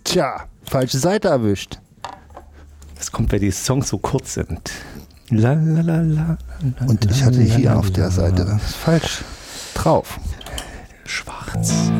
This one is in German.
Tja, falsche Seite erwischt. Das kommt, weil die Songs so kurz sind. La, la, la, la, Und ich hatte hier auf der Seite falsch drauf. Schwarz.